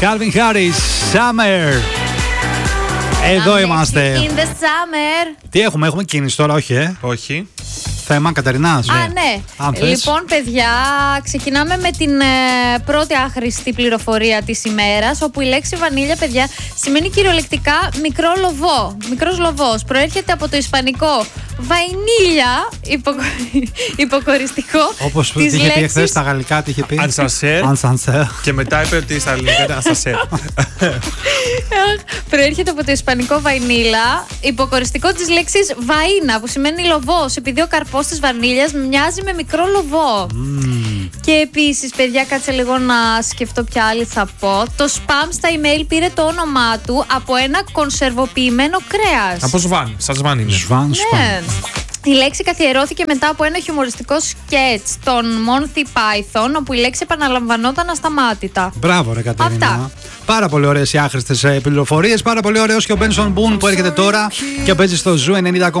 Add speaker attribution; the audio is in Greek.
Speaker 1: Calvin Harris, Summer. Εδώ είμαστε.
Speaker 2: In the summer.
Speaker 1: Τι έχουμε κίνηση τώρα, όχι,
Speaker 3: Όχι.
Speaker 1: Θέμα Κατερινάς.
Speaker 2: Ναι. Λοιπόν, παιδιά, ξεκινάμε με την πρώτη άχρηστη πληροφορία της ημέρας, όπου η λέξη βανίλια, παιδιά, σημαίνει κυριολεκτικά μικρό λοβό. Μικρός λοβός. Προέρχεται από το ισπανικό βαϊνίλια, υποκοριστικό.
Speaker 1: Όπως είχε πει εχθές στα γαλλικά, τι είχε πει.
Speaker 3: Ανσανσέρ. Και μετά είπε ότι στα ελληνικά ήταν ανσανσέρ.
Speaker 2: Προέρχεται από το ισπανικό βαϊνίλα, υποκοριστικό της λέξης βαΐνα, που σημαίνει λοβός, επειδή ο καρπός της βανίλιας μοιάζει με μικρό λοβό. Και επίσης, παιδιά, κάτσε λίγο να σκεφτώ ποια άλλη θα πω. Το spam στα email πήρε το όνομά του από ένα κονσερβοποιημένο κρέας.
Speaker 3: Από σβάν, σαν σβάν είναι.
Speaker 2: Ναι. Η λέξη καθιερώθηκε μετά από ένα χιουμοριστικό σκέτς των Monty Python, όπου η λέξη επαναλαμβανόταν ασταμάτητα.
Speaker 1: Μπράβο, ρε Κατερίνα.
Speaker 2: Αυτά.
Speaker 1: Πάρα πολύ ωραίες οι άχρηστες πληροφορίες. Πάρα πολύ ωραίος και ο Benson Boone που έρχεται τώρα και παίζει στο Zoo 90,6.